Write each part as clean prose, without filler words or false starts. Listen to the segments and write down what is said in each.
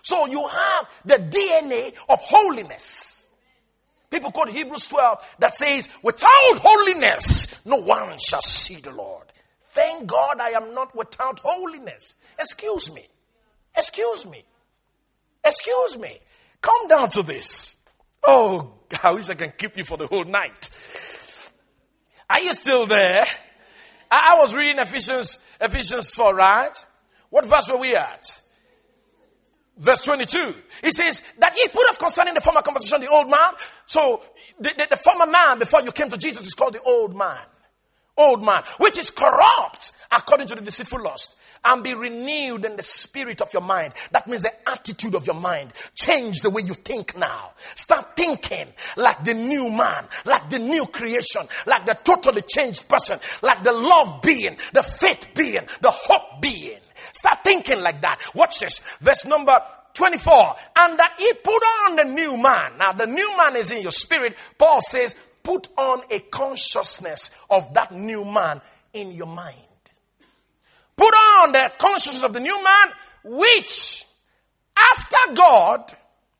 So you have the DNA of holiness. People quote Hebrews 12 that says, without holiness, no one shall see the Lord. Thank God I am not without holiness. Excuse me. Excuse me. Excuse me. Come down to this. Oh, I wish I can keep you for the whole night. Are you still there? I was reading Ephesians 4, right? What verse were we at? Verse 22. It says that ye put off concerning the former conversation the old man. So the former man before you came to Jesus is called the old man. Old man, which is corrupt according to the deceitful lust, and be renewed in the spirit of your mind. That means the attitude of your mind. Change the way you think now. Start thinking like the new man, like the new creation, like the totally changed person, like the love being, the faith being, the hope being. Start thinking like that. Watch this. Verse number 24. And that he put on the new man. Now the new man is in your spirit. Paul says, put on a consciousness of that new man in your mind. Put on the consciousness of the new man, which after God,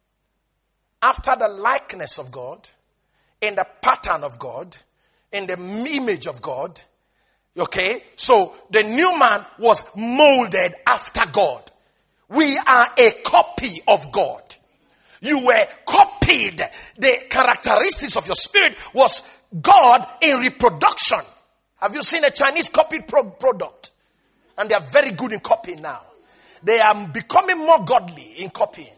after the likeness of God, in the pattern of God, in the image of God. Okay? So the new man was molded after God. We are a copy of God. You were copied. The characteristics of your spirit was God in reproduction. Have you seen a Chinese copied product? And they are very good in copying now. They are becoming more godly in copying.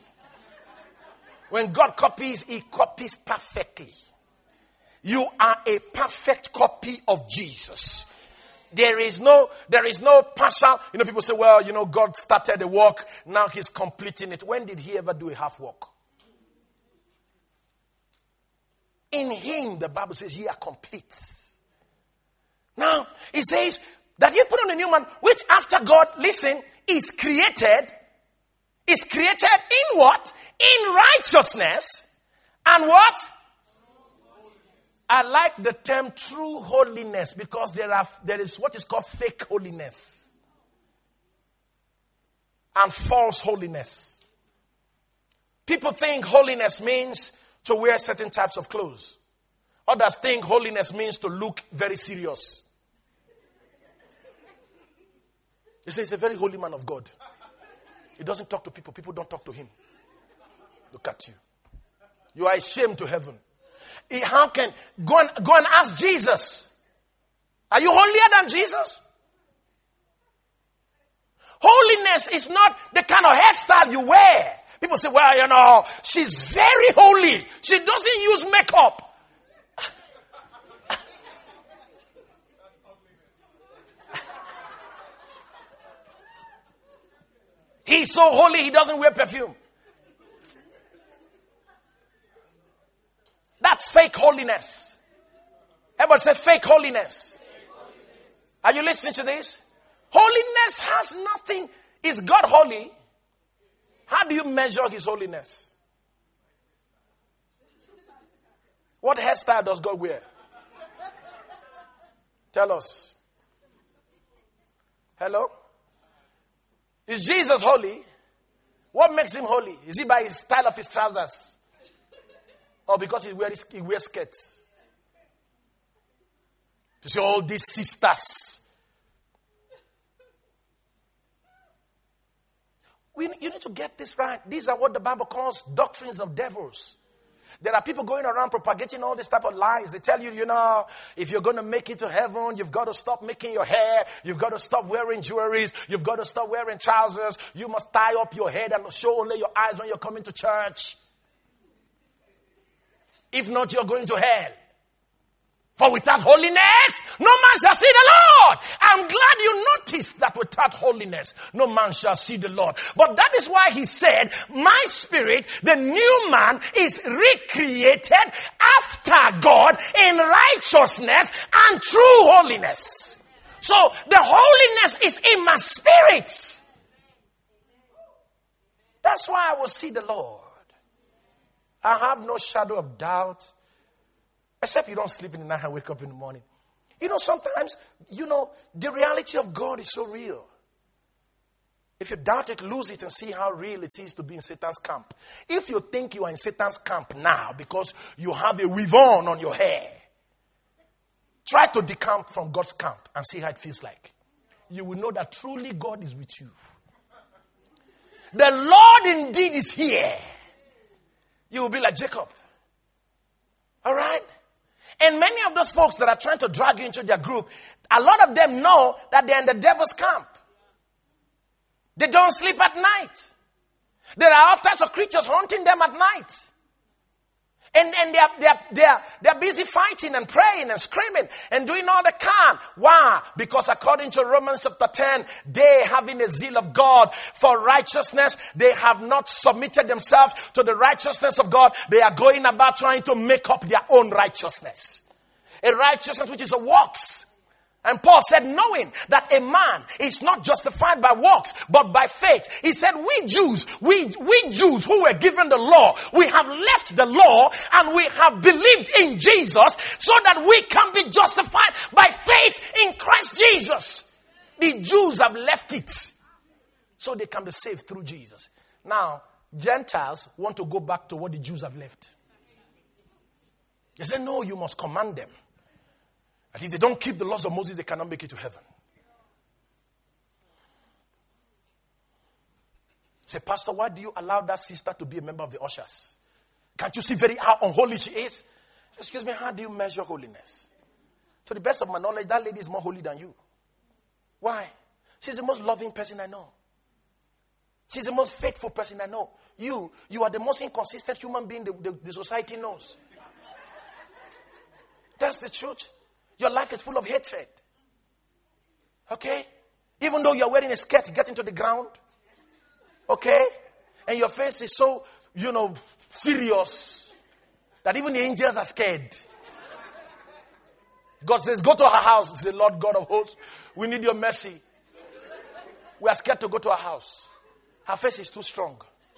When God copies, he copies perfectly. You are a perfect copy of Jesus. There is no partial. People say, well, God started the work. Now he's completing it. When did he ever do a half work? In him, the Bible says, ye are complete. Now, it says that you put on a new man, which after God, listen, is created in what? In righteousness. And what? I like the term true holiness because there is what is called fake holiness and false holiness. People think holiness means to wear certain types of clothes. Others think holiness means to look very serious. They say he's a very holy man of God. He doesn't talk to people. People don't talk to him. Look at you. You are ashamed to heaven. How can go and ask Jesus? Are you holier than Jesus? Holiness is not the kind of hairstyle you wear. People say, well, she's very holy. She doesn't use makeup. He's so holy, he doesn't wear perfume. That's fake holiness. Everybody say fake holiness. Are you listening to this? Holiness has nothing. Is God holy? How do you measure his holiness? What hairstyle does God wear? Tell us. Hello? Is Jesus holy? What makes him holy? Is it by his style of his trousers? Or because he wears skirts? To see all these sisters. You need to get this right. These are what the Bible calls doctrines of devils. There are people going around propagating all this type of lies. They tell you, if you're going to make it to heaven, you've got to stop making your hair. You've got to stop wearing jewelries. You've got to stop wearing trousers. You must tie up your head and show only your eyes when you're coming to church. If not, you're going to hell. For without holiness, no man shall see the Lord. I'm glad you noticed that without holiness, no man shall see the Lord. But that is why he said, my spirit, the new man, is recreated after God in righteousness and true holiness. So the holiness is in my spirit. That's why I will see the Lord. I have no shadow of doubt. Except you don't sleep in the night and wake up in the morning. Sometimes, the reality of God is so real. If you doubt it, lose it and see how real it is to be in Satan's camp. If you think you are in Satan's camp now because you have a weave on your hair, try to decamp from God's camp and see how it feels like. You will know that truly God is with you. The Lord indeed is here. You will be like Jacob. All right? And many of those folks that are trying to drag you into their group, a lot of them know that they're in the devil's camp. They don't sleep at night. There are all types of creatures haunting them at night. And they're busy fighting and praying and screaming and doing all they can. Why? Because according to Romans chapter 10, they having a zeal of God for righteousness, they have not submitted themselves to the righteousness of God. They are going about trying to make up their own righteousness. A righteousness which is a works. And Paul said, knowing that a man is not justified by works, but by faith. He said, we Jews who were given the law, we have left the law and we have believed in Jesus so that we can be justified by faith in Christ Jesus. The Jews have left it so they can be saved through Jesus. Now, Gentiles want to go back to what the Jews have left. They say, no, you must command them. And if they don't keep the laws of Moses, they cannot make it to heaven. Say, Pastor, why do you allow that sister to be a member of the ushers? Can't you see how unholy she is? Excuse me, how do you measure holiness? To the best of my knowledge, that lady is more holy than you. Why? She's the most loving person I know. She's the most faithful person I know. You are the most inconsistent human being the society knows. That's the truth. Your life is full of hatred. Okay? Even though you're wearing a skirt, get into the ground. Okay? And your face is so, serious that even the angels are scared. God says, go to her house. Say, Lord God of hosts, we need your mercy. We are scared to go to her house. Her face is too strong.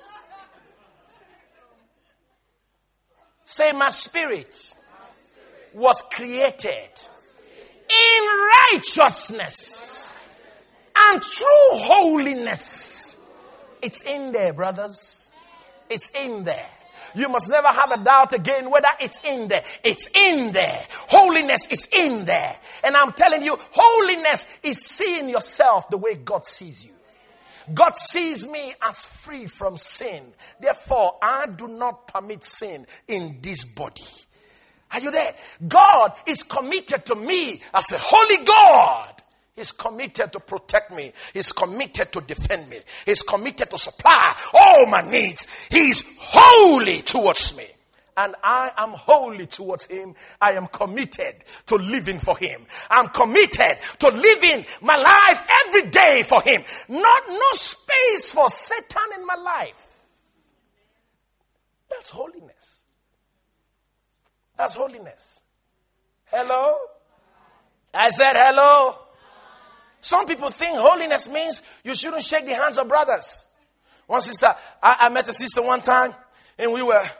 Say, my spirit was created in righteousness and true holiness. It's in there, brothers. It's in there. You must never have a doubt again whether it's in there. It's in there. Holiness is in there. And I'm telling you, holiness is seeing yourself the way God sees you. God sees me as free from sin. Therefore, I do not permit sin in this body. Are you there? God is committed to me as a holy God. He's committed to protect me. He's committed to defend me. He's committed to supply all my needs. He's holy towards me. And I am holy towards him. I am committed to living for him. I'm committed to living my life every day for him. No space for Satan in my life. That's holiness. That's holiness. Hello? I said hello. Some people think holiness means you shouldn't shake the hands of brothers. One sister, I met a sister one time, and we were,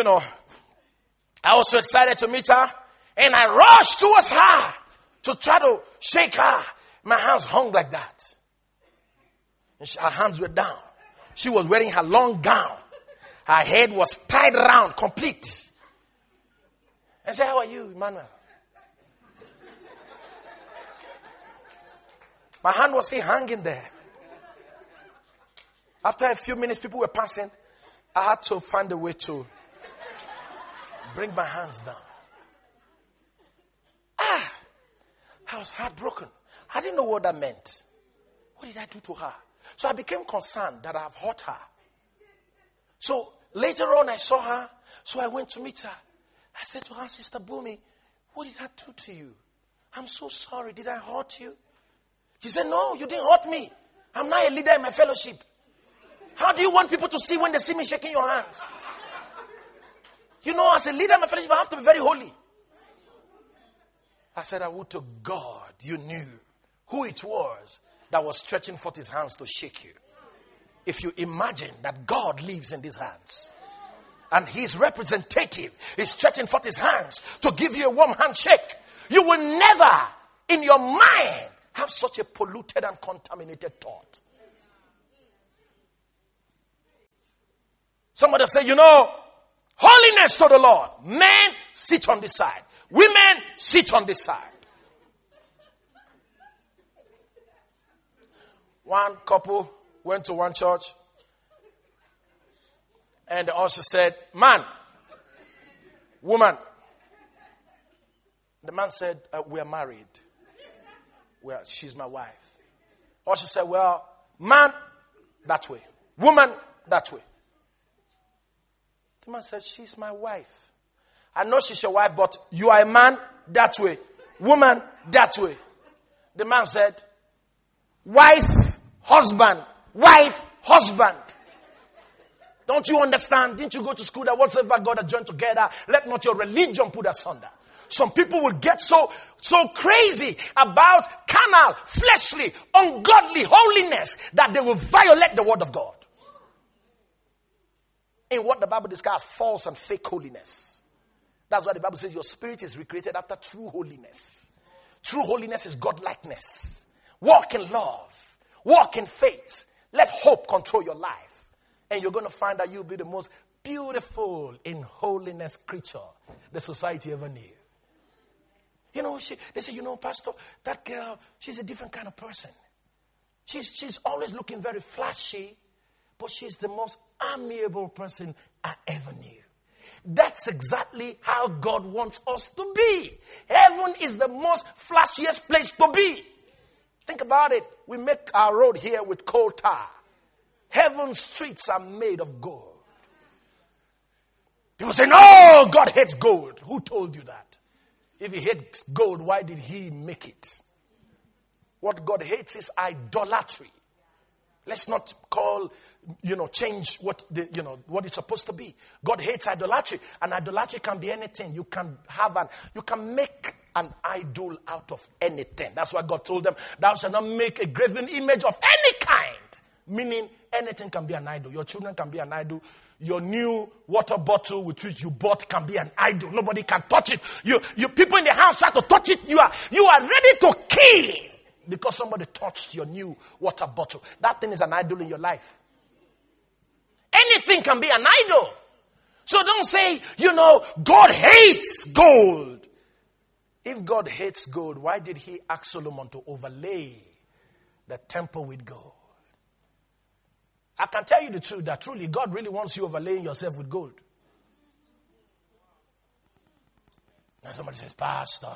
I was so excited to meet her, and I rushed towards her to try to shake her. My hands hung like that. And her hands were down. She was wearing her long gown. Her head was tied around, complete. I said, how are you, Emmanuel? My hand was still hanging there. After a few minutes, people were passing. I had to find a way to bring my hands down. I was heartbroken. I didn't know what that meant. What did I do to her? So I became concerned that I have hurt her. So later on, I saw her. So I went to meet her. I said to her, Sister Bumi, what did I do to you? I'm so sorry. Did I hurt you? She said, no, you didn't hurt me. I'm not a leader in my fellowship. How do you want people to see when they see me shaking your hands? As a leader in my fellowship, I have to be very holy. I said, I would to God you knew who it was that was stretching forth his hands to shake you. If you imagine that God lives in these hands, and his representative is stretching forth his hands to give you a warm handshake, you will never in your mind have such a polluted and contaminated thought. Somebody say, holiness to the Lord. Men sit on this side. Women sit on this side. One couple went to one church. And the usher said, man, woman. The man said, we are married. Well, she's my wife. Usher said, well, man, that way. Woman, that way. The man said, she's my wife. I know she's your wife, but you are a man, that way. Woman, that way. The man said, wife, husband. Wife, husband. Don't you understand? Didn't you go to school that whatsoever God has joined together, let not your religion put asunder? Some people will get so crazy about carnal, fleshly, ungodly holiness that they will violate the word of God. In what the Bible describes false and fake holiness. That's why the Bible says your spirit is recreated after true holiness. True holiness is God-likeness. Walk in love. Walk in faith. Let hope control your life. And you're going to find that you'll be the most beautiful in holiness creature the society ever knew. They say, Pastor, that girl, she's a different kind of person. She's always looking very flashy, but she's the most amiable person I ever knew. That's exactly how God wants us to be. Heaven is the most flashiest place to be. Think about it. We make our road here with coal tar. Heaven's streets are made of gold. People say, no, God hates gold. Who told you that? If he hates gold, why did he make it? What God hates is idolatry. Let's not change what it's supposed to be. God hates idolatry. And idolatry can be anything. You can make an idol out of anything. That's why God told them, thou shalt not make a graven image of any kind. Meaning anything can be an idol. Your children can be an idol. Your new water bottle with which you bought can be an idol. Nobody can touch it. You people in the house try to touch it. You are ready to kill because somebody touched your new water bottle. That thing is an idol in your life. Anything can be an idol. So don't say, God hates gold. If God hates gold, why did he ask Solomon to overlay the temple with gold? I can tell you the truth that truly God really wants you overlaying yourself with gold. And somebody says, Pastor,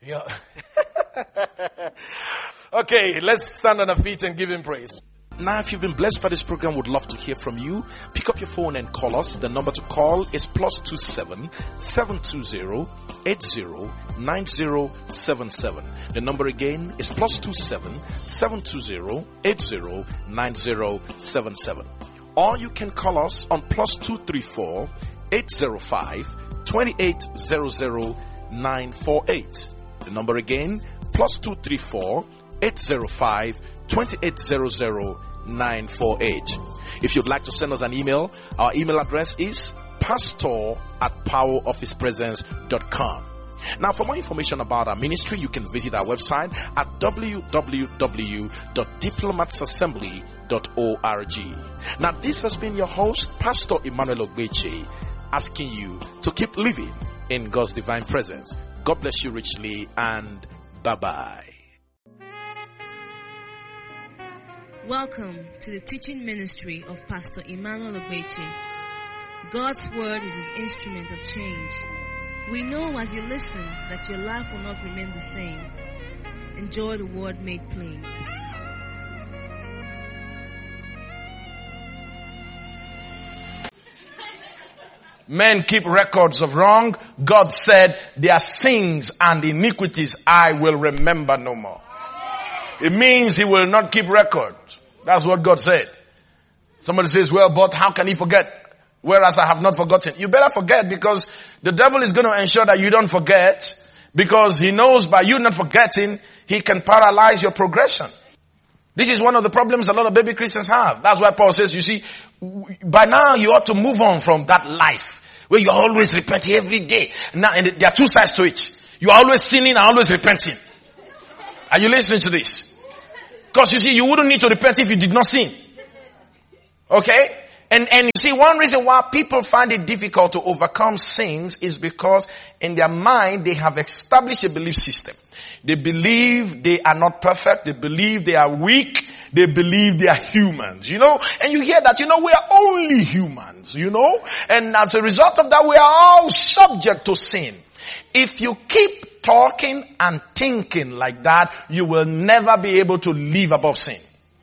Okay, let's stand on our feet and give him praise. Now, if you've been blessed by this program, would love to hear from you. Pick up your phone and call us. The number to call is +27 720 80 9077. The number again is +27 720 80 9077. Or you can call us on +234 805 2800 948. The number again, +234 805 2800 948. If you'd like to send us an email, our email address is pastor@powerofhispresence.com. Now, for more information about our ministry, you can visit our website at www.diplomatsassembly.org. Now, this has been your host, Pastor Emmanuel Ogbeche, asking you to keep living in God's divine presence. God bless you richly, and bye-bye. Welcome to the teaching ministry of Pastor Emmanuel Ogbeche. God's word is his instrument of change. We know as you listen that your life will not remain the same. Enjoy the word made plain. Men keep records of wrong. God said, their sins and iniquities I will remember no more. It means he will not keep record. That's what God said. Somebody says, well, but how can he forget? Whereas I have not forgotten. You better forget, because the devil is going to ensure that you don't forget, because he knows by you not forgetting, he can paralyze your progression. This is one of the problems a lot of baby Christians have. That's why Paul says, you see, by now you ought to move on from that life where you're always repenting every day. Now, and there are two sides to it. You're always sinning and always repenting. Are you listening to this? Because you see, you wouldn't need to repent if you did not sin. Okay? And you see, one reason why people find it difficult to overcome sins is because in their mind they have established a belief system. They believe they are not perfect. They believe they are weak. They believe they are humans, and you hear that, we are only humans, and as a result of that, we are all subject to sin. If you keep talking and thinking like that, you will never be able to live above sin.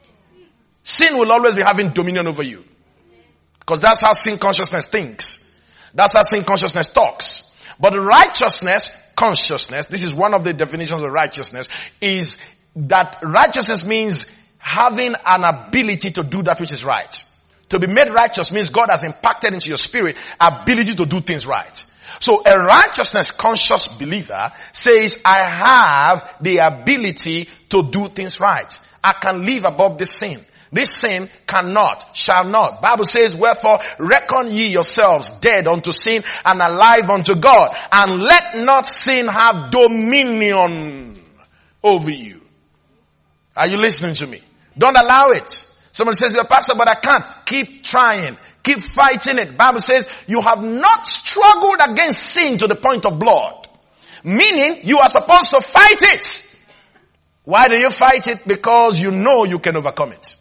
Sin will always be having dominion over you. Because that's how sin consciousness thinks. That's how sin consciousness talks. But righteousness, consciousness, this is one of the definitions of righteousness, is that righteousness means having an ability to do that which is right. To be made righteous means God has impacted into your spirit ability to do things right. So a righteousness conscious believer says, I have the ability to do things right. I can live above this sin. This sin cannot, shall not. Bible says, wherefore reckon ye yourselves dead unto sin and alive unto God, and let not sin have dominion over you. Are you listening to me? Don't allow it. Someone says, "You're a pastor, but I can't." Keep trying. Keep fighting it. Bible says, you have not struggled against sin to the point of blood. Meaning, you are supposed to fight it. Why do you fight it? Because you know you can overcome it.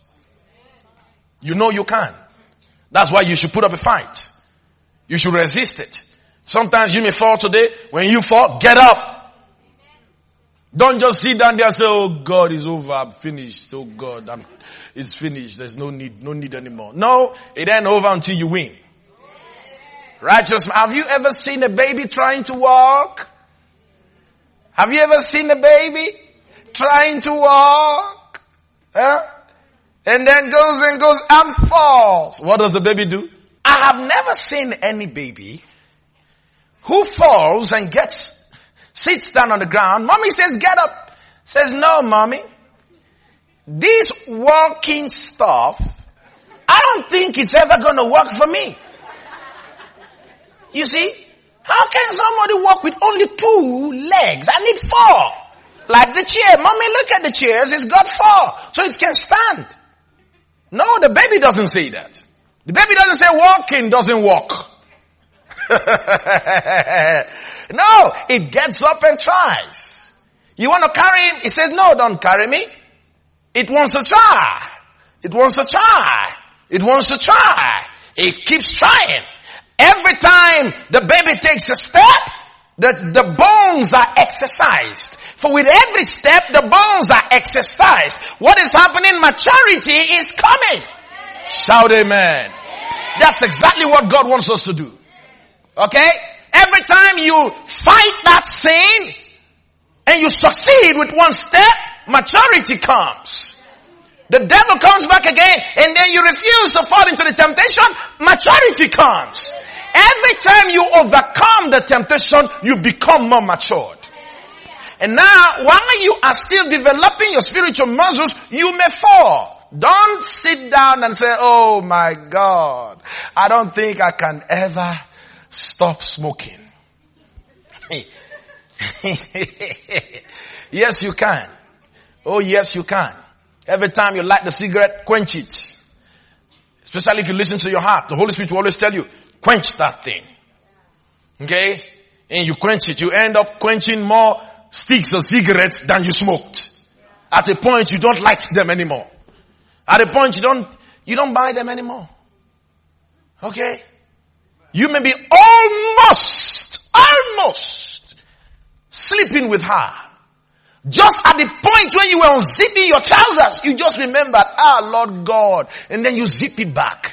You know you can. That's why you should put up a fight. You should resist it. Sometimes you may fall today. When you fall, get up. Don't just sit down there and say, "Oh God, it's over. I'm finished. Oh God, it's finished. There's no need anymore." No, it ain't over until you win. Righteous. Have you ever seen a baby trying to walk? Have you ever seen a baby trying to walk? And then goes and falls. What does the baby do? I have never seen any baby who falls and sits down on the ground. Mommy says, "Get up." Says, "No, mommy. This walking stuff, I don't think it's ever going to work for me." You see? How can somebody walk with only 2 legs? I need 4. Like the chair. Mommy, look at the chairs. It's got 4. So it can stand. No, the baby doesn't say that. The baby doesn't say walking doesn't walk. No, it gets up and tries. You want to carry him? It says, "No, don't carry me." It wants to try. It wants to try. It wants to try. It keeps trying. Every time the baby takes a step, the bones are exercised. For with every step, the bones are exercised. What is happening? Maturity is coming. Shout amen. That's exactly what God wants us to do. Okay? Every time you fight that sin and you succeed with one step, maturity comes. The devil comes back again and then you refuse to fall into the temptation, maturity comes. Every time you overcome the temptation, you become more matured. And now, while you are still developing your spiritual muscles, you may fall. Don't sit down and say, "Oh my God, I don't think I can ever stop smoking." Yes, you can. Oh yes, you can. Every time you light the cigarette, quench it. Especially if you listen to your heart. The Holy Spirit will always tell you, quench that thing. Okay? And you quench it. You end up quenching more sticks of cigarettes than you smoked. At a point, you don't like them anymore. At a point, you don't buy them anymore. Okay? You may be almost sleeping with her. Just at the point when you were unzipping your trousers, you just remembered, Lord God, and then you zip it back.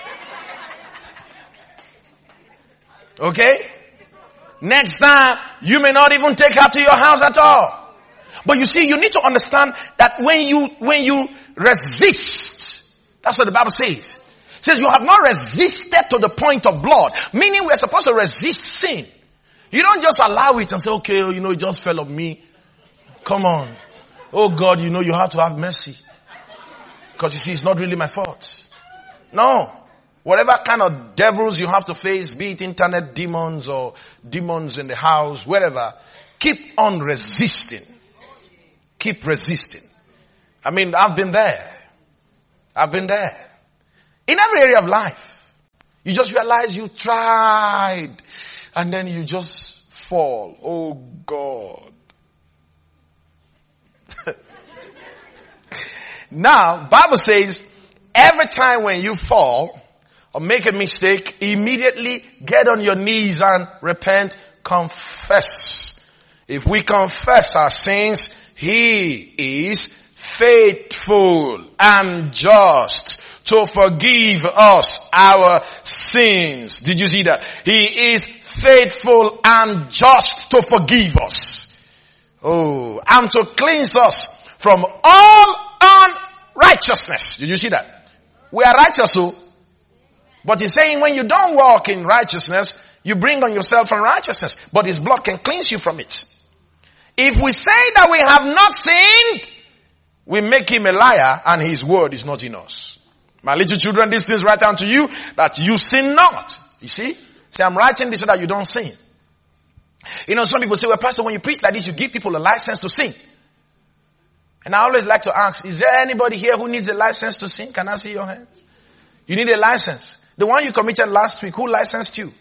Okay? Next time, you may not even take her to your house at all. But you see, you need to understand that when you resist, that's what the Bible says. It says you have not resisted to the point of blood. Meaning we're supposed to resist sin. You don't just allow it and say, "Okay, it just fell on me. Come on. Oh God, you have to have mercy. Because you see, it's not really my fault." No. Whatever kind of devils you have to face, be it internet demons or demons in the house, wherever, keep on resisting. Keep resisting. I mean, I've been there. In every area of life. You just realize you tried and then you just fall. Oh God. Now, Bible says, every time when you fall or make a mistake, immediately get on your knees and repent, confess. If we confess our sins, He is faithful and just to forgive us our sins. Did you see that? He is faithful and just to forgive us. Oh, and to cleanse us from all unrighteousness. Did you see that? We are righteous, but He's saying when you don't walk in righteousness, you bring on yourself unrighteousness, but His blood can cleanse you from it. If we say that we have not sinned, we make Him a liar and His word is not in us. My little children, these things write unto you that you sin not. You see? Say, I'm writing this so that you don't sin. You know, some people say, well, Pastor, when you preach like this, you give people a license to sin. And I always like to ask, is there anybody here who needs a license to sin? Can I see your hands? You need a license. The one you committed last week, who licensed you?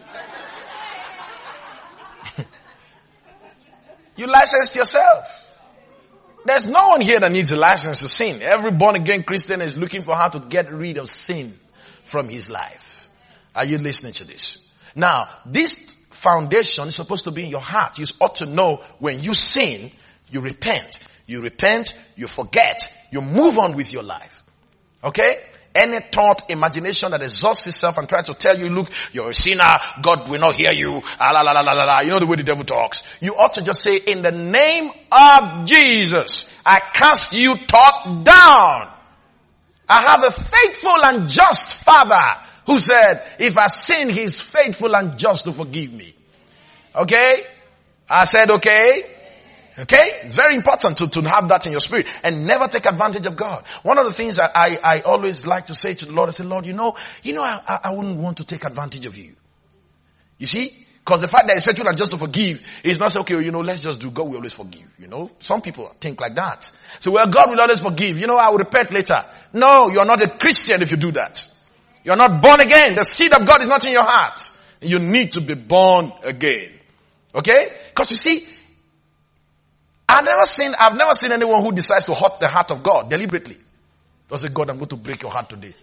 You licensed yourself. There's no one here that needs a license to sin. Every born-again Christian is looking for how to get rid of sin from his life. Are you listening to this? Now, this foundation is supposed to be in your heart. You ought to know when you sin, you repent. You repent, you forget, you move on with your life. Okay? Any thought, imagination that exhausts itself and tries to tell you, look, you're a sinner, God will not hear you, la la la la la. You know the way the devil talks. You ought to just say, in the name of Jesus, I cast you thought down. I have a faithful and just Father who said, if I sin, He is faithful and just to forgive me. Okay? I said okay. Okay? It's very important to have that in your spirit and never take advantage of God. One of the things that I always like to say to the Lord, I say, Lord, I wouldn't want to take advantage of you. You see? Because the fact that it's faithful and just to forgive is not say, okay, let's just do God will always forgive. Some people think like that. So, well, God will always forgive. I will repent later. No, you're not a Christian if you do that. You're not born again. The seed of God is not in your heart. You need to be born again. Okay? Because you see, I've never seen anyone who decides to hurt the heart of God deliberately. Don't say, God, I'm going to break your heart today.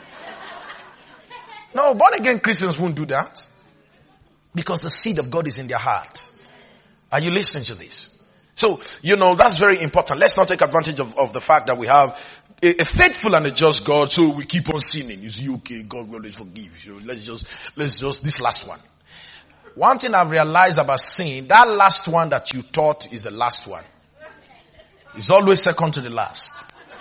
No, born again Christians won't do that. Because the seed of God is in their heart. Are you listening to this? So, that's very important. Let's not take advantage of the fact that we have a faithful and a just God, so we keep on sinning. You see, okay, God will always forgive. Let's just, this last one. One thing I've realized about sin, that last one that you thought is the last one. It's always second to the last.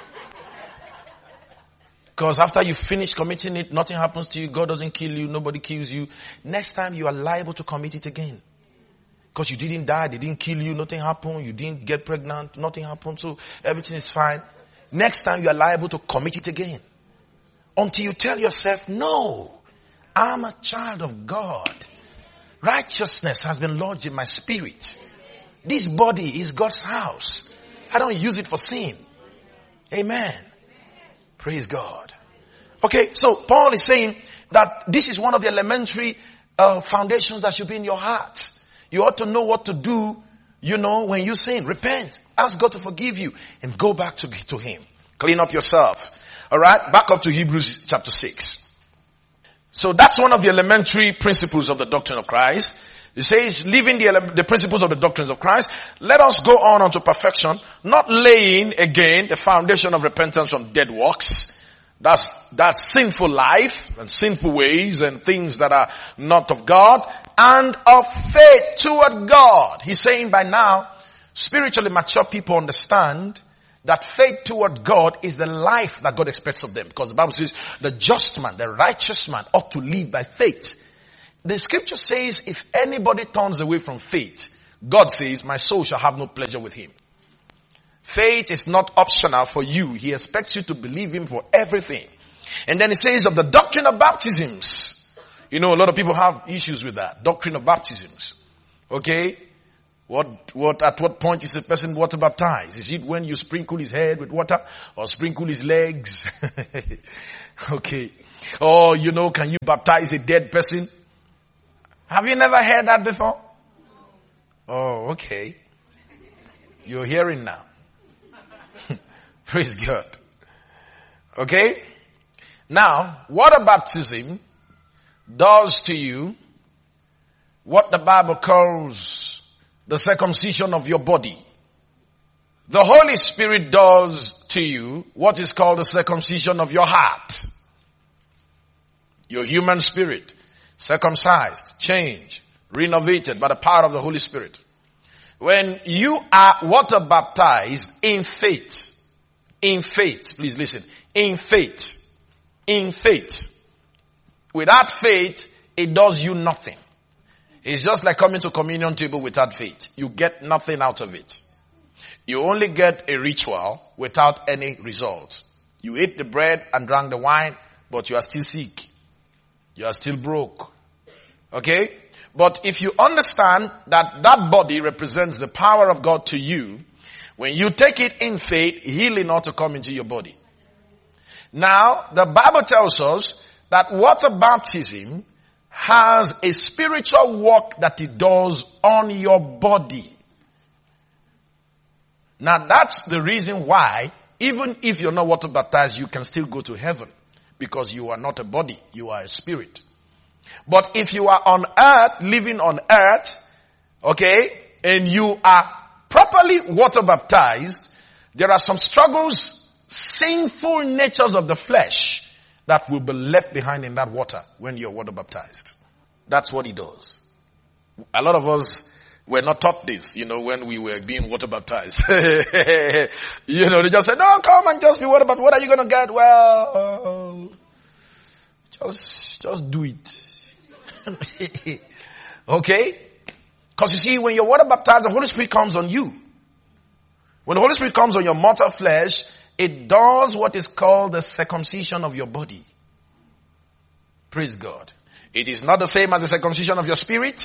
Because after you finish committing it, nothing happens to you, God doesn't kill you, nobody kills you. Next time you are liable to commit it again. Because you didn't die, they didn't kill you, nothing happened, you didn't get pregnant, nothing happened, so everything is fine. Next time you are liable to commit it again. Until you tell yourself, no, I'm a child of God. Righteousness has been lodged in my spirit. This body is God's house. I don't use it for sin. Amen. Praise God. Okay, so Paul is saying that this is one of the elementary foundations that should be in your heart. You ought to know what to do, when you sin. Repent. Ask God to forgive you and go back to Him. Clean up yourself. Alright, back up to Hebrews chapter 6. So that's one of the elementary principles of the doctrine of Christ. It says, leaving the principles of the doctrines of Christ, let us go on unto perfection, not laying again the foundation of repentance from dead works. That's sinful life and sinful ways and things that are not of God, and of faith toward God. He's saying by now, spiritually mature people understand that faith toward God is the life that God expects of them. Because the Bible says the just man, the righteous man ought to live by faith. The scripture says if anybody turns away from faith, God says, my soul shall have no pleasure with him. Faith is not optional for you. He expects you to believe Him for everything. And then He says of the doctrine of baptisms. A lot of people have issues with that. Doctrine of baptisms. Okay? At what point is a person water baptized? Is it when you sprinkle his head with water or sprinkle his legs? Okay. Or, can you baptize a dead person? Have you never heard that before? Oh, okay. You're hearing now. Praise God. Okay? Now, water baptism does to you what the Bible calls the circumcision of your body. The Holy Spirit does to you what is called the circumcision of your heart. Your human spirit, circumcised, changed, renovated by the power of the Holy Spirit. When you are water baptized in faith, please listen, in faith, without faith, it does you nothing. It's just like coming to communion table without faith. You get nothing out of it. You only get a ritual without any results. You ate the bread and drank the wine, but you are still sick. You are still broke. Okay? But if you understand that that body represents the power of God to you, when you take it in faith, healing ought to come into your body. Now, the Bible tells us that water baptism has a spiritual work that it does on your body. Now, that's the reason why, even if you're not water baptized, you can still go to heaven. Because you are not a body, you are a spirit. But if you are on earth, living on earth, okay, and you are properly water baptized, there are some struggles, sinful natures of the flesh that will be left behind in that water when you're water baptized. That's what he does. A lot of us were not taught this, when we were being water baptized. They just said, no, come and just be water baptized. What are you going to get? Well, just do it. Okay? Because you see, when you're water baptized, the Holy Spirit comes on you. When the Holy Spirit comes on your mortal flesh, it does what is called the circumcision of your body. Praise God. It is not the same as the circumcision of your spirit.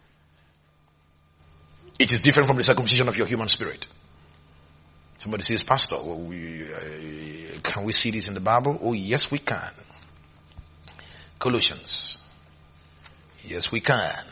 It is different from the circumcision of your human spirit. Somebody says, Pastor, can we see this in the Bible? Oh, yes, we can. Colossians. Yes, we can.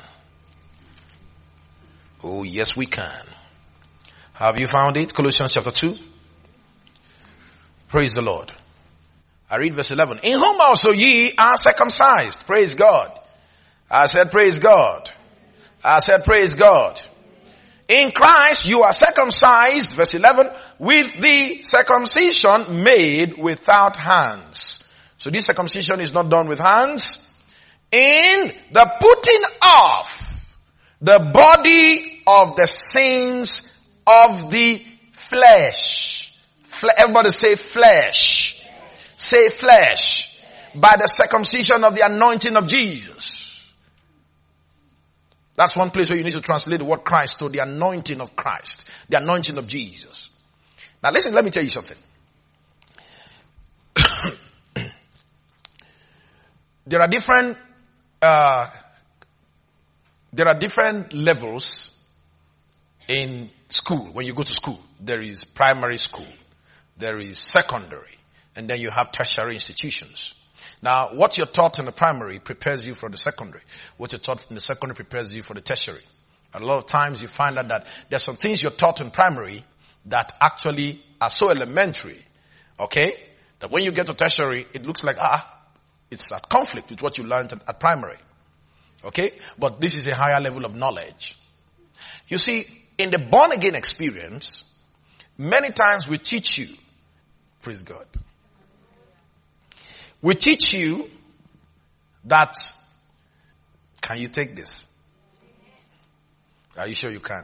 Oh, yes, we can. Have you found it? Colossians chapter 2. Praise the Lord. I read verse 11. In whom also ye are circumcised. Praise God. I said, praise God. I said, praise God. In Christ you are circumcised, verse 11, with the circumcision made without hands. So this circumcision is not done with hands. In the putting off the body of the sins of the flesh. Everybody say flesh. Say flesh. By the circumcision of the anointing of Jesus. That's one place where you need to translate the word Christ to the anointing of Christ. The anointing of Jesus. Now listen, let me tell you something. There are different levels in school. When you go to school, there is primary school, there is secondary, and then you have tertiary institutions. Now, what you're taught in the primary prepares you for the secondary. What you're taught in the secondary prepares you for the tertiary. A lot of times you find out that there's some things you're taught in primary that actually are so elementary, okay, that when you get to tertiary, it looks like, it's at conflict with what you learned at primary. Okay? But this is a higher level of knowledge. You see, in the born again experience, many times we teach you, praise God, we teach you that, can you take this? Are you sure you can?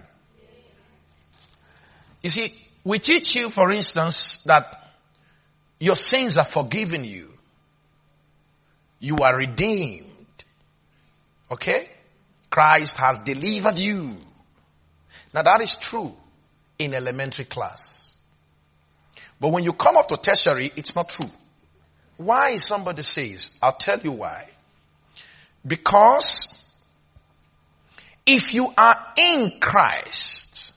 You see, we teach you, for instance, that your sins are forgiven you. You are redeemed. Okay? Christ has delivered you. Now that is true in elementary class. But when you come up to tertiary, it's not true. Why? Somebody says, I'll tell you why. Because If you are in Christ,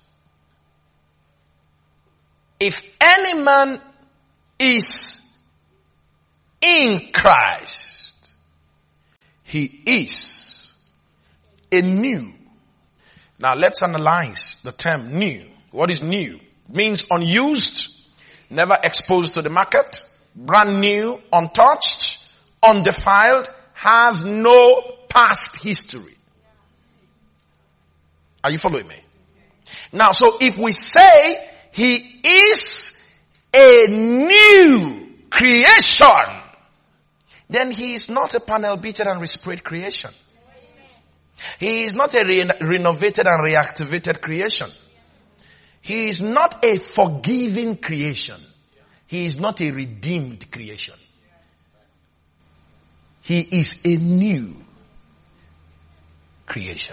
if any man is in Christ, he is a new. Now let's analyze the term new. What is new? It means unused, never exposed to the market, brand new, untouched, undefiled, has no past history. Are you following me? Now, so if we say he is a new creation, then he is not a panel beaten and resprayed creation. He is not a renovated and reactivated creation. He is not a forgiving creation. He is not a redeemed creation. He is a new creation.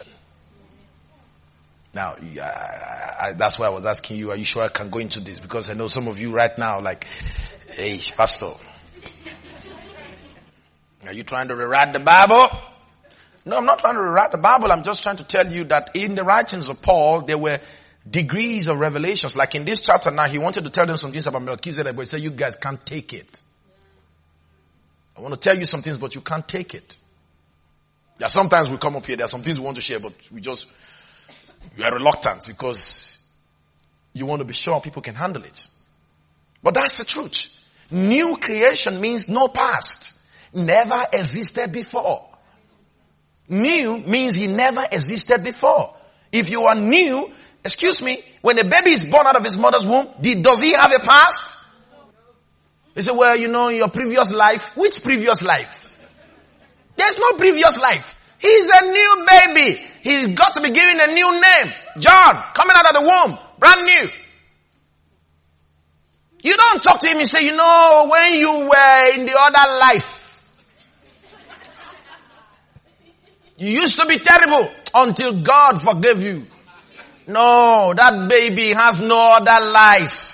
Now, that's why I was asking you, are you sure I can go into this? Because I know some of you right now like, hey, Pastor, are you trying to rewrite the Bible? No, I'm not trying to rewrite the Bible. I'm just trying to tell you that in the writings of Paul, there were degrees of revelations. Like in this chapter now, he wanted to tell them some things about Melchizedek, but he said, you guys can't take it. I want to tell you some things, but you can't take it. Yeah, sometimes we come up here, there are some things we want to share, but we are reluctant because you want to be sure people can handle it. But that's the truth. New creation means no past. Never existed before. New means he never existed before. If you are new, excuse me, when a baby is born out of his mother's womb, does he have a past? They say, well, in your previous life. Which previous life? There's no previous life. He's a new baby. He's got to be given a new name. John, coming out of the womb, brand new. You don't talk to him and say, when you were in the other life, you used to be terrible until God forgave you. No, that baby has no other life.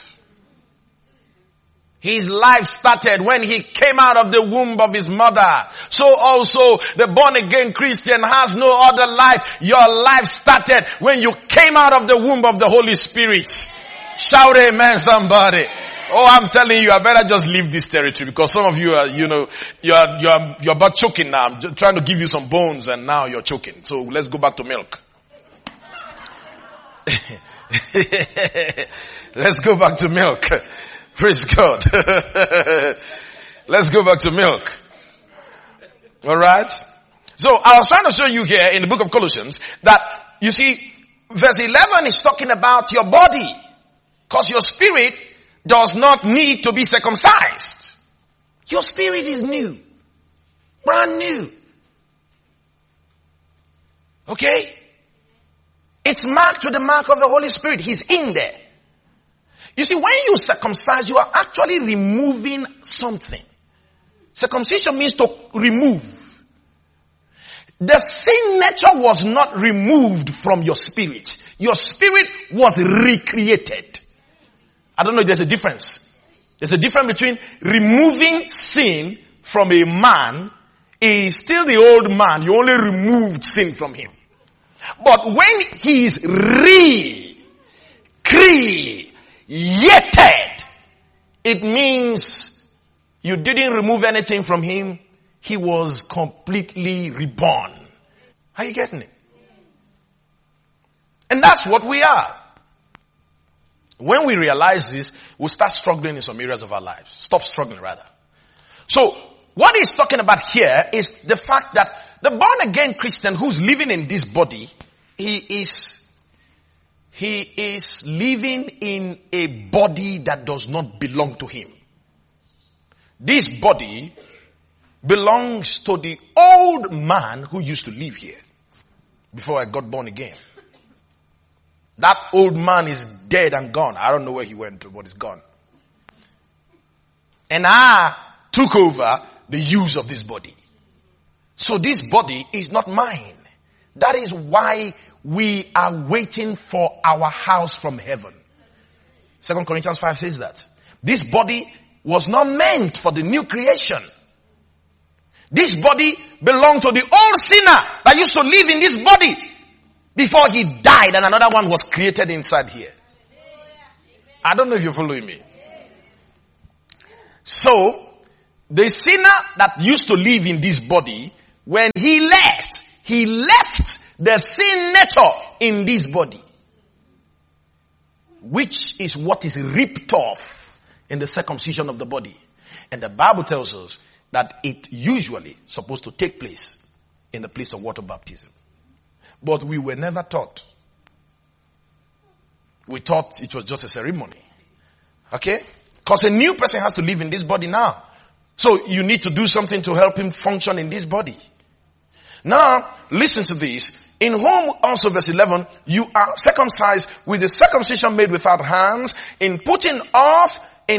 His life started when he came out of the womb of his mother. So also the born again Christian has no other life. Your life started when you came out of the womb of the Holy Spirit. Shout amen, somebody. Oh, I'm telling you, I better just leave this territory because some of you are, you're about choking now. I'm just trying to give you some bones and now you're choking. So let's go back to milk. Let's go back to milk. Praise God. Let's go back to milk. Alright? So I was trying to show you here in the book of Colossians that, you see, verse 11 is talking about your body. Because your spirit does not need to be circumcised. Your spirit is new. Brand new. Okay? It's marked with the mark of the Holy Spirit. He's in there. You see, when you circumcise, you are actually removing something. Circumcision means to remove. The sin nature was not removed from your spirit. Your spirit was recreated. I don't know if there's a difference. There's a difference between removing sin from a man. He's still the old man. You only removed sin from him. But when he is recreated, it means you didn't remove anything from him. He was completely reborn. Are you getting it? And that's what we are. When we realize this, we'll start struggling in some areas of our lives. Stop struggling rather. So, what he's talking about here is the fact that the born again Christian who's living in this body, he is living in a body that does not belong to him. This body belongs to the old man who used to live here before I got born again. That old man is dead and gone. I don't know where he went to, but he's gone. And I took over the use of this body. So this body is not mine. That is why we are waiting for our house from heaven. 2 Corinthians 5 says that. This body was not meant for the new creation. This body belonged to the old sinner that used to live in this body. before he died, and another one was created inside here. I don't know if you're following me. So, the sinner that used to live in this body, when he left the sin nature in this body, which is what is ripped off in the circumcision of the body. And the Bible tells us that it usually supposed to take place in the place of water baptism. But we were never taught. We thought it was just a ceremony. Okay? Because a new person has to live in this body now. So you need to do something to help him function in this body. Now, listen to this. In whom also, verse 11, you are circumcised with the circumcision made without hands, in putting off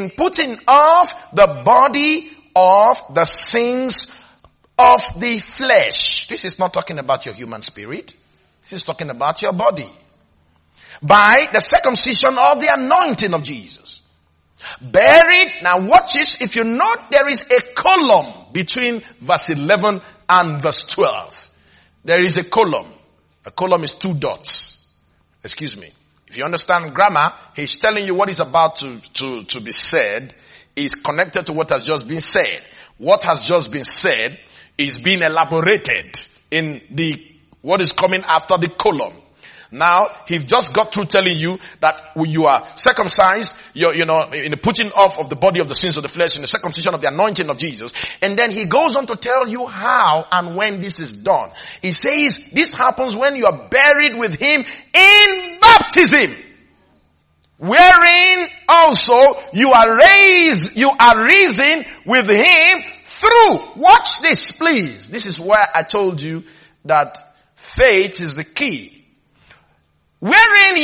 the body of the sins of the flesh. This is not talking about your human spirit. This is talking about your body. By the circumcision of the anointing of Jesus. Buried. Now watch this. If you note, there is a column between verse 11 and verse 12. There is a column. A column is 2 dots. Excuse me. If you understand grammar, he's telling you what is about to be said is connected to what has just been said. What has just been said is being elaborated in what is coming after the column. Now, he just got through telling you that when you are circumcised, in the putting off of the body of the sins of the flesh, in the circumcision of the anointing of Jesus. And then he goes on to tell you how and when this is done. He says this happens when you are buried with him in baptism. Wherein also you are risen with him through. Watch this, please. This is where I told you that faith is the key. Wherein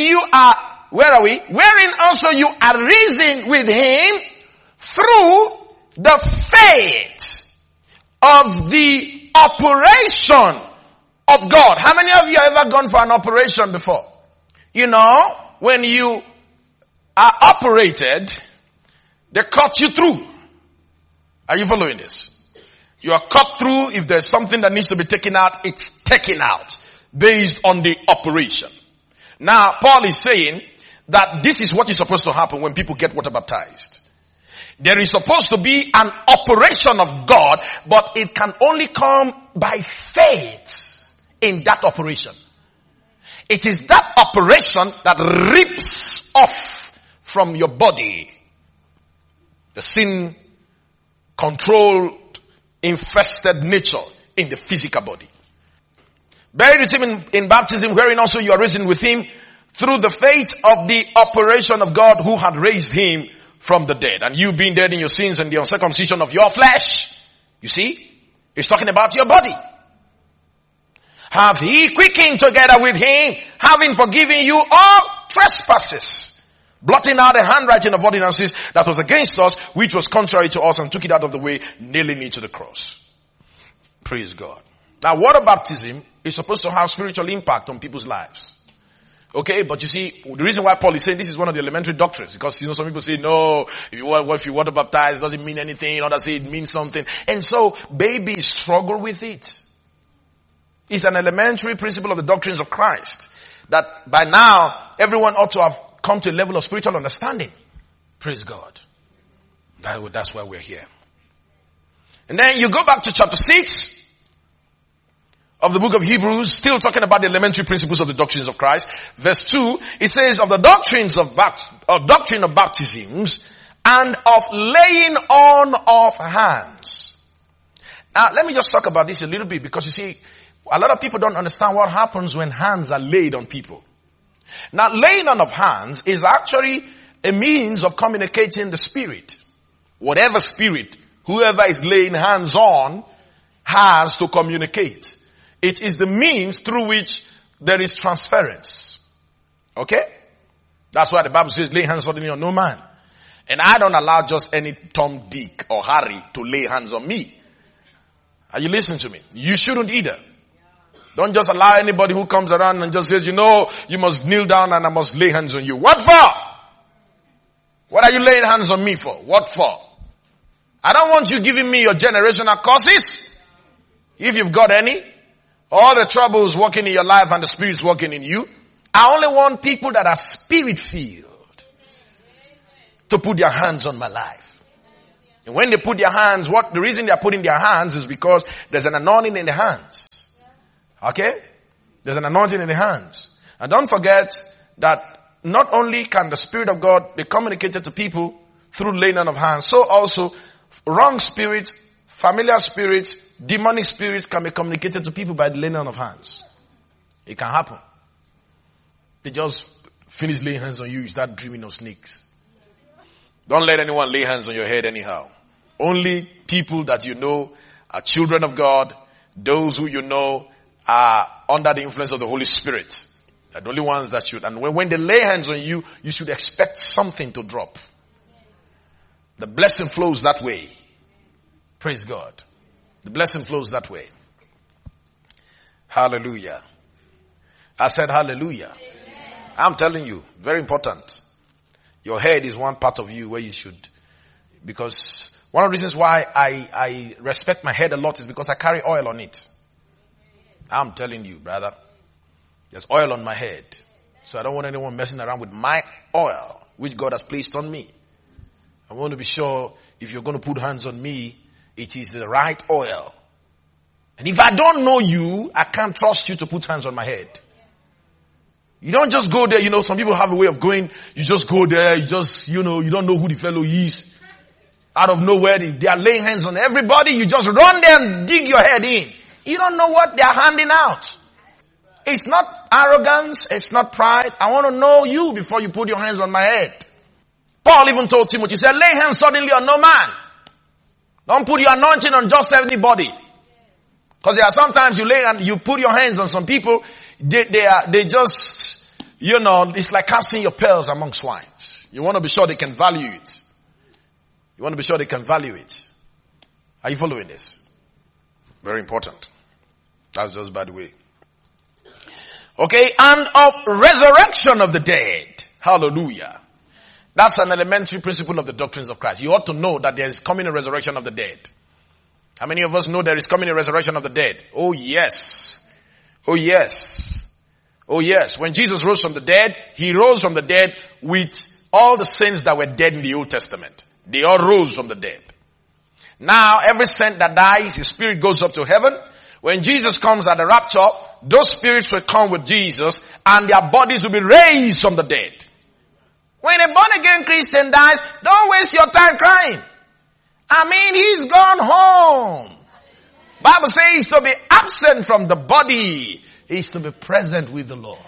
also you are risen with him through the faith of the operation of God. How many of you have ever gone for an operation before? You know, when you are operated, they cut you through. Are you following this? You are cut through. If there's something that needs to be taken out, it's taken out based on the operation. Now, Paul is saying that this is what is supposed to happen when people get water baptized. There is supposed to be an operation of God, but it can only come by faith in that operation. It is that operation that rips off from your body the sin controlled, infested nature in the physical body. Buried with him in baptism, wherein also you are risen with him through the faith of the operation of God who had raised him from the dead. And you being dead in your sins and the uncircumcision of your flesh. You see? It's talking about your body. Hath he quickened together with him, having forgiven you all trespasses, blotting out the handwriting of ordinances that was against us, which was contrary to us, and took it out of the way, nailing it to the cross. Praise God. Now, water baptism is supposed to have spiritual impact on people's lives. Okay, but you see, the reason why Paul is saying this is one of the elementary doctrines, because some people say, no, if you water baptized, it doesn't mean anything, others say it means something. And so, babies struggle with it. It's an elementary principle of the doctrines of Christ, that by now, everyone ought to have come to a level of spiritual understanding. Praise God. That's why we're here. And then you go back to chapter 6, of the book of Hebrews, still talking about the elementary principles of the doctrines of Christ. Verse 2, it says of the doctrine of baptisms and of laying on of hands. Now, let me just talk about this a little bit, because you see, a lot of people don't understand what happens when hands are laid on people. Now, laying on of hands is actually a means of communicating the spirit. Whatever spirit, whoever is laying hands on has to communicate. It is the means through which there is transference. Okay? That's why the Bible says, lay hands suddenly on no man. And I don't allow just any Tom, Dick, or Harry to lay hands on me. Are you listening to me? You shouldn't either. Don't just allow anybody who comes around and just says, you must kneel down and I must lay hands on you. What for? What are you laying hands on me for? What for? I don't want you giving me your generational curses, if you've got any. all the troubles working in your life and the Spirit's working in you. I only want people that are Spirit-filled to put their hands on my life. And when they put their hands, the reason they are putting their hands is because there's an anointing in the hands. Okay? There's an anointing in the hands. And don't forget that not only can the Spirit of God be communicated to people through laying on of hands, so also wrong spirits, familiar spirits, demonic spirits can be communicated to people by the laying on of hands. It can happen. They just finish laying hands on you, you start dreaming of snakes. Don't let anyone lay hands on your head anyhow. Only people that you know are children of God, those who you know are under the influence of the Holy Spirit. They're the only ones that should. And when they lay hands on you, you should expect something to drop. The blessing flows that way. Praise God. The blessing flows that way. Hallelujah. I said hallelujah. Amen. I'm telling you, very important. Your head is one part of you where you should. Because one of the reasons why I respect my head a lot is because I carry oil on it. I'm telling you, brother. There's oil on my head. So I don't want anyone messing around with my oil, which God has placed on me. I want to be sure if you're going to put hands on me, it is the right oil. And if I don't know you, I can't trust you to put hands on my head. You don't just go there, some people have a way of going, you just go there, you don't know who the fellow is. Out of nowhere, they are laying hands on everybody, you just run there and dig your head in. You don't know what they are handing out. It's not arrogance, it's not pride. I want to know you before you put your hands on my head. Paul even told Timothy, he said, lay hands suddenly on no man. Don't put your anointing on just anybody. Because there are sometimes you lay and you put your hands on some people, they just, it's like casting your pearls among swines. You want to be sure they can value it. You want to be sure they can value it. Are you following this? Very important. That's just by the way. Okay, and of resurrection of the dead. Hallelujah. That's an elementary principle of the doctrines of Christ. You ought to know that there is coming a resurrection of the dead. How many of us know there is coming a resurrection of the dead? Oh yes. Oh yes. Oh yes. When Jesus rose from the dead, he rose from the dead with all the saints that were dead in the Old Testament. They all rose from the dead. Now every saint that dies, his spirit goes up to heaven. When Jesus comes at the rapture, those spirits will come with Jesus and their bodies will be raised from the dead. When a born again Christian dies, don't waste your time crying. He's gone home. Bible says to be absent from the body is to be present with the Lord.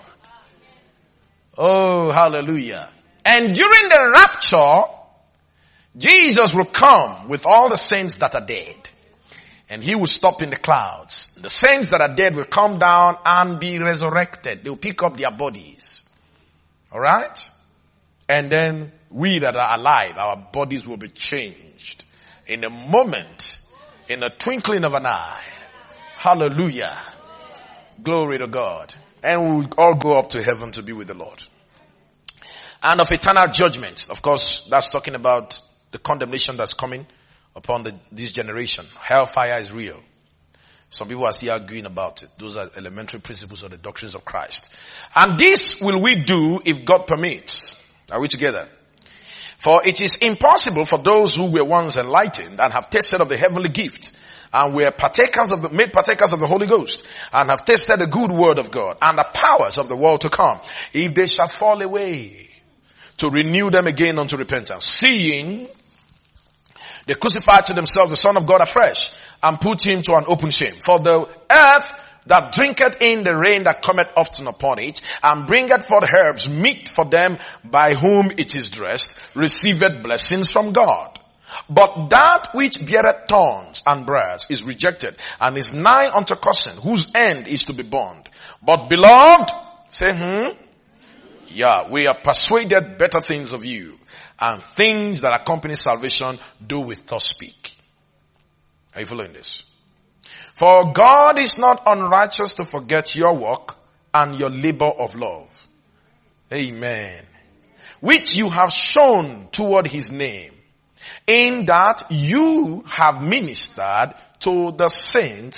Oh, hallelujah. And during the rapture, Jesus will come with all the saints that are dead. And he will stop in the clouds. The saints that are dead will come down and be resurrected. They'll pick up their bodies. Alright? And then we that are alive, our bodies will be changed. In a moment, in a twinkling of an eye. Hallelujah. Glory to God. And we'll all go up to heaven to be with the Lord. And of eternal judgment. Of course, that's talking about the condemnation that's coming upon this generation. Hellfire is real. Some people are still arguing about it. Those are elementary principles of the doctrines of Christ. And this will we do if God permits. Are we together? For it is impossible for those who were once enlightened and have tasted of the heavenly gift and were made partakers of the Holy Ghost and have tasted the good word of God and the powers of the world to come, if they shall fall away, to renew them again unto repentance, seeing they crucified to themselves the Son of God afresh and put him to an open shame. For the earth that drinketh in the rain that cometh often upon it, and bringeth forth herbs meet for them by whom it is dressed, receiveth blessings from God. But that which beareth thorns and briars is rejected, and is nigh unto cursing, whose end is to be burned. But beloved, say, we are persuaded better things of you, and things that accompany salvation do with us speak. Are you following this? For God is not unrighteous to forget your work and your labor of love. Amen. Which you have shown toward his name, in that you have ministered to the saints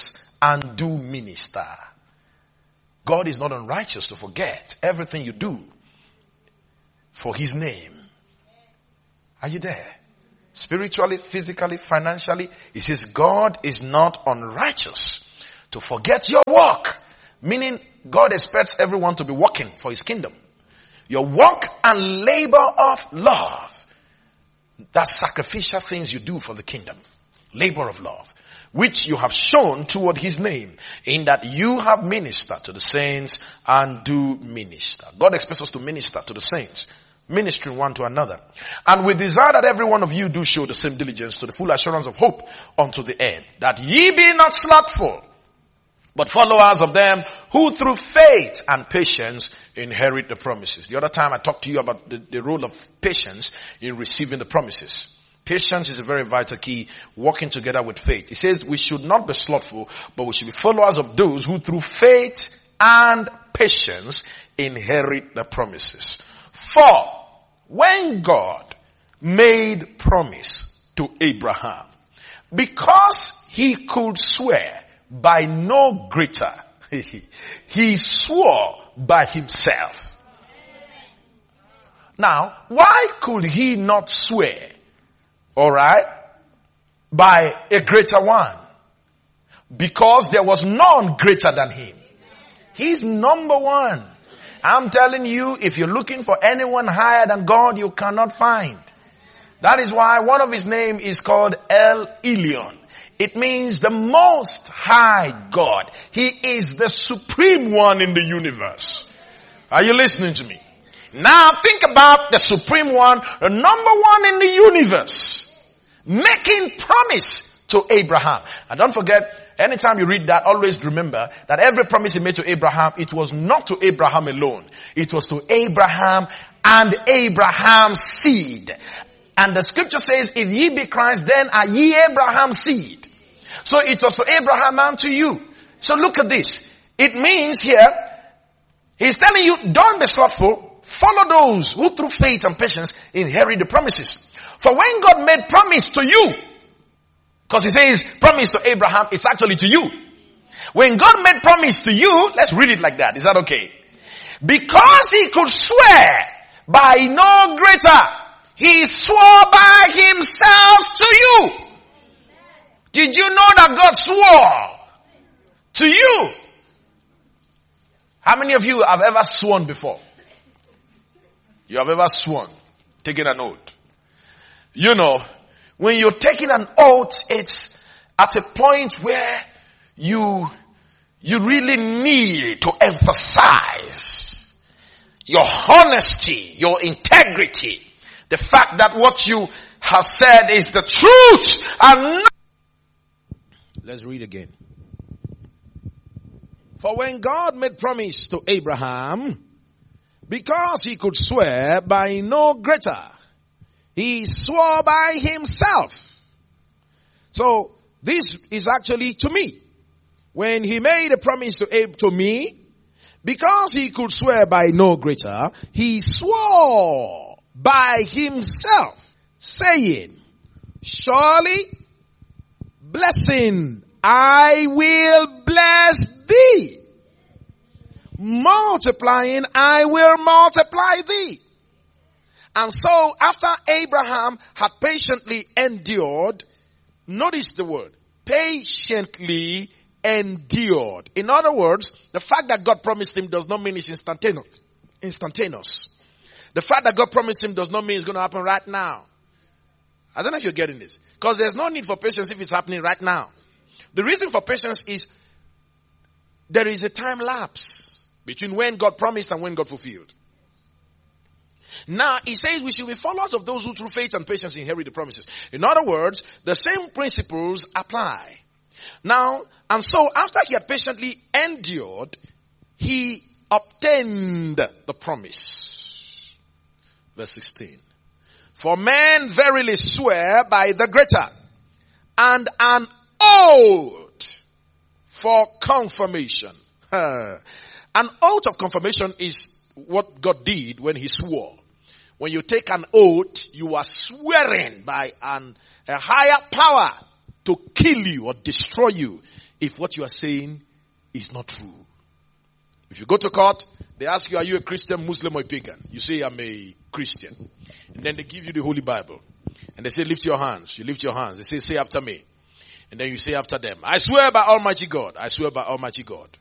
and do minister. God is not unrighteous to forget everything you do for his name. Are you there? Spiritually, physically, financially, he says God is not unrighteous to forget your work. Meaning God expects everyone to be working for his kingdom. Your work and labor of love. That's sacrificial things you do for the kingdom. Labor of love. Which you have shown toward his name, in that you have ministered to the saints and do minister. God expects us to minister to the saints, ministering one to another. And we desire that every one of you do show the same diligence to the full assurance of hope unto the end, that ye be not slothful, but followers of them who through faith and patience inherit the promises. The other time I talked to you about the role of patience in receiving the promises. Patience is a very vital key, working together with faith. He says we should not be slothful, but we should be followers of those who through faith and patience inherit the promises. For when God made promise to Abraham, because he could swear by no greater, he swore by himself. Now, why could he not swear? Alright? By a greater one. Because there was none greater than him. He's number one. I'm telling you, if you're looking for anyone higher than God, you cannot find. That is why one of his name is called El Elyon. It means the most high God. He is the supreme one in the universe. Are you listening to me? Now think about the supreme one, the number one in the universe, making promise to Abraham. And don't forget, anytime you read that, always remember that every promise he made to Abraham, it was not to Abraham alone. It was to Abraham and Abraham's seed. And the scripture says, if ye be Christ, then are ye Abraham's seed. So it was to Abraham and to you. So look at this. It means here, he's telling you, don't be slothful. Follow those who through faith and patience inherit the promises. For when God made promise to you, because he says promise to Abraham, it's actually to you. When God made promise to you, let's read it like that. Is that okay? Because he could swear by no greater, he swore by himself to you. Did you know that God swore to you? How many of you have ever sworn before? You have ever sworn, taken an oath. You know, when you're taking an oath, it's at a point where you really need to emphasize your honesty, your integrity, the fact that what you have said is the truth and not. Let's read again. For when God made promise to Abraham, because he could swear by no greater, he swore by himself. So this is actually to me. When he made a promise to me, because he could swear by no greater, he swore by himself, saying, surely blessing I will bless thee. Multiplying, I will multiply thee. And so after Abraham had patiently endured, notice the word, patiently endured. In other words, the fact that God promised him does not mean it's instantaneous. The fact that God promised him does not mean it's going to happen right now. I don't know if you're getting this. Because there's no need for patience if it's happening right now. The reason for patience is there is a time lapse between when God promised and when God fulfilled. Now, he says we should be followers of those who through faith and patience inherit the promises. In other words, the same principles apply. Now, and so after he had patiently endured, he obtained the promise. Verse 16. For men verily swear by the greater, and an oath for confirmation. An oath of confirmation is what God did when he swore. When you take an oath, you are swearing by a higher power to kill you or destroy you if what you are saying is not true. If you go to court, they ask you, are you a Christian, Muslim, or a pagan? You say, I'm a Christian. And then they give you the Holy Bible. And they say, lift your hands. You lift your hands. They say after me. And then you say after them, I swear by Almighty God. I swear by Almighty God.